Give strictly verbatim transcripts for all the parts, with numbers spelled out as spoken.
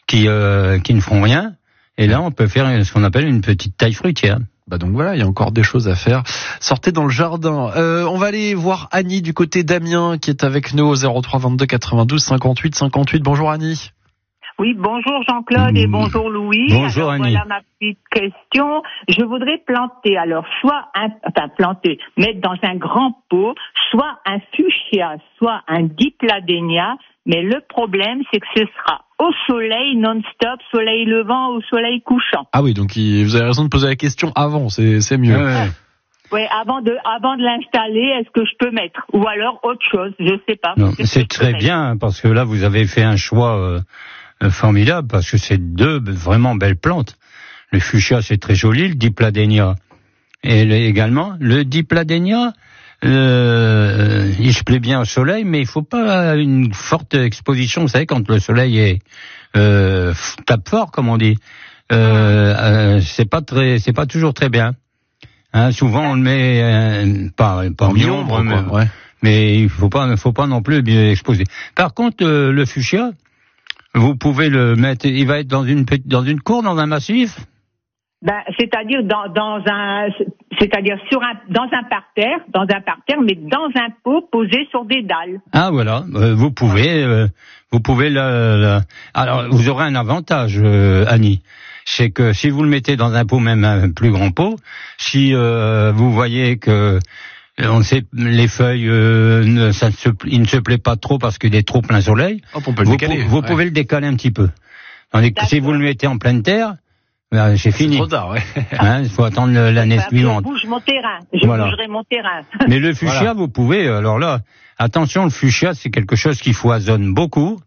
qui euh, qui ne font rien. Et là, on peut faire ce qu'on appelle une petite taille fruitière. Bah donc voilà, il y a encore des choses à faire. Sortez dans le jardin. Euh, on va aller voir Annie du côté d'Amiens qui est avec nous au zéro trois vingt-deux quatre-vingt-douze cinquante-huit cinquante-huit. Bonjour Annie. Oui, bonjour Jean-Claude et bonjour Louis. Bonjour alors, Annie. Voilà ma petite question. Je voudrais planter, alors soit un, enfin planter, mettre dans un grand pot, soit un fuchsia, soit un dipladénia. Mais le problème, c'est que ce sera au soleil non-stop, soleil levant ou soleil couchant. Ah oui, donc il, vous avez raison de poser la question avant, c'est, c'est mieux. Ouais. Oui, avant de, avant de l'installer, est-ce que je peux mettre? Ou alors autre chose, je sais pas. Non, Qu'est-ce c'est que je peux très mettre? bien parce que là, vous avez fait un choix euh, euh, formidable parce que c'est deux vraiment belles plantes. Le fuchsia, c'est très joli, le dipladénia et le, également le dipladénia. Euh, il se plaît bien au soleil, mais il faut pas une forte exposition. Vous savez, quand le soleil est euh, tape fort, comme on dit, euh, euh, c'est pas très, c'est pas toujours très bien. Hein, souvent on le met euh, pas pas en mi-ombre, mais, quoi, ouais. mais il faut pas, faut pas non plus bien exposer. Par contre, euh, le fuchsia, vous pouvez le mettre. Il va être dans une petite, dans une cour, dans un massif. Ben, c'est-à-dire dans, dans un, c'est-à-dire sur un, dans un parterre, dans un parterre, mais dans un pot posé sur des dalles. Ah voilà, euh, vous pouvez, euh, vous pouvez le, le- Alors vous aurez un avantage, euh, Annie, c'est que si vous le mettez dans un pot, même un plus grand pot, si euh, vous voyez que on sait les feuilles, euh, ne, ça ne se, il ne se plaît pas trop parce qu'il est trop plein soleil, Hop, on peut le vous, décaler. pou- vous ouais. pouvez le décaler un petit peu. Tandis que si D'accord. vous le mettez en pleine terre, ben, c'est C'est fini. trop tard, ouais. Hein, il faut attendre le- l'année Enfin, suivante. Je bouge mon terrain, je Voilà. bougerai mon terrain. Mais le fuchsia, Voilà. vous pouvez, alors là, attention, le fuchsia, c'est quelque chose qui foisonne beaucoup.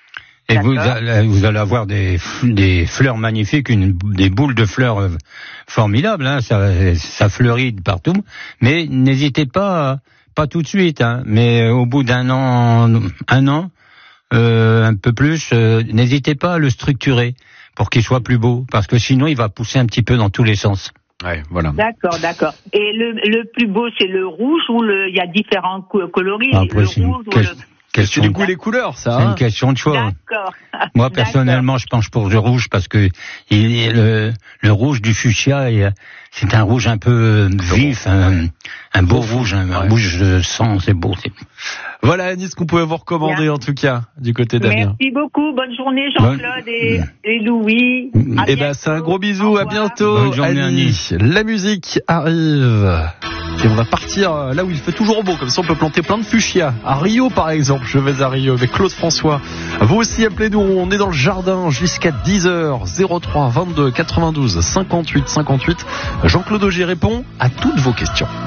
Et vous, D'accord. allez- vous allez avoir des, des fleurs magnifiques, une, des boules de fleurs euh, formidables, hein, ça, ça fleurit de partout. Mais n'hésitez pas, pas tout de suite, hein, mais euh, au bout d'un an, un an, euh, un peu plus, euh, n'hésitez pas à le structurer pour qu'il soit plus beau, parce que sinon il va pousser un petit peu dans tous les sens. Ouais, voilà. D'accord, d'accord. Et le, le plus beau, c'est le rouge ou le, il y a différents co- coloris, Après, le c'est une rouge ou que- le... C'est question, du goût les couleurs, ça. c'est Hein une question de choix. D'accord. Moi, D'accord. personnellement, je penche pour le rouge parce que il est le, le rouge du fuchsia, il- c'est un rouge un peu vif, un, un beau rouge, un, un Ouais. rouge de sang, c'est beau. C'est... Voilà, Annie, ce qu'on pouvait vous recommander Bien. en tout cas du côté d'Amiens. Merci beaucoup. Bonne journée, Jean-Claude et, et Louis. À Eh ben, bientôt. c'est un gros Au bisou, à revoir. bientôt, Bonne journée, Annie. La musique arrive. Et on va partir là où il fait toujours beau, comme ça on peut planter plein de fuchsia. À Rio par exemple, je vais à Rio avec Claude François. Vous aussi appelez-nous, on est dans le jardin jusqu'à dix heures, zéro trois vingt-deux quatre-vingt-douze cinquante-huit cinquante-huit. Jean-Claude Augier répond à toutes vos questions.